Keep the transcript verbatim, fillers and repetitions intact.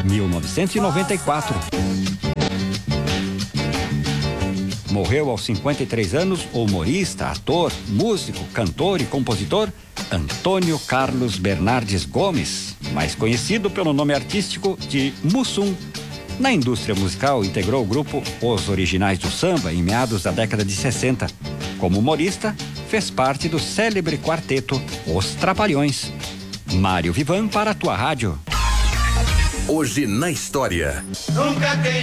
mil novecentos e noventa e quatro. Morreu aos cinquenta e três anos o humorista, ator, músico, cantor e compositor Antônio Carlos Bernardes Gomes, mais conhecido pelo nome artístico de Mussum. Na indústria musical, integrou o grupo Os Originais do Samba em meados da década de sessenta. Como humorista, fez parte do célebre quarteto Os Trapalhões. Mário Vivan para a tua rádio. Hoje na história. Nunca tem